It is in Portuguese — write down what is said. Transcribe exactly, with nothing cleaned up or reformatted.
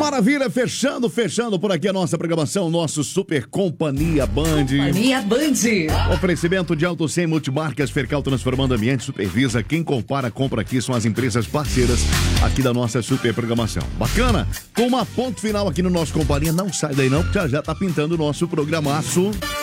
Maravilha, fechando, fechando por aqui a nossa programação, nosso Super Companhia Band. Companhia Band. Oferecimento de Auto cem Multimarcas, Fercal transformando ambiente, supervisa. Quem compara, compra aqui, são as empresas parceiras aqui da nossa super programação. Bacana? Com uma ponto final aqui no nosso Companhia, não sai daí não, porque já já tá pintando o nosso programaço.